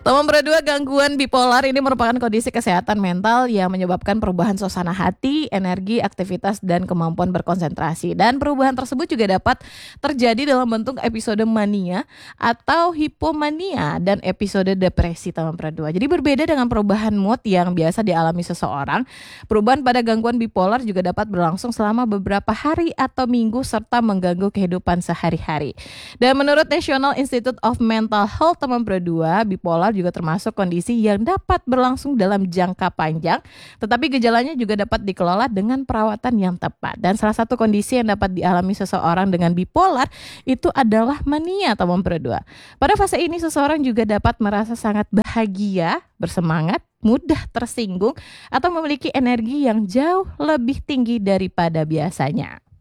Nomor 2, gangguan bipolar ini merupakan kondisi kesehatan mental yang menyebabkan perubahan suasana hati, energi, aktivitas, dan kemampuan berkonsentrasi. Dan perubahan tersebut juga dapat terjadi dalam bentuk episode mania atau hipomania dan episode depresi nomor 2. Jadi berbeda dengan perubahan mood yang biasa dialami seseorang, perubahan pada gangguan bipolar juga dapat berlangsung selama beberapa hari atau minggu serta mengganggu kehidupan sehari-hari. Dan menurut National Institute of Mental Health nomor 2, bipolar juga termasuk kondisi yang dapat berlangsung dalam jangka panjang, tetapi gejalanya juga dapat dikelola dengan perawatan yang tepat. Dan salah satu kondisi yang dapat dialami seseorang dengan bipolar itu adalah mania atau nomor 2. Pada fase ini seseorang juga dapat merasa sangat bahagia, bersemangat, mudah tersinggung, atau memiliki energi yang jauh lebih tinggi daripada biasanya.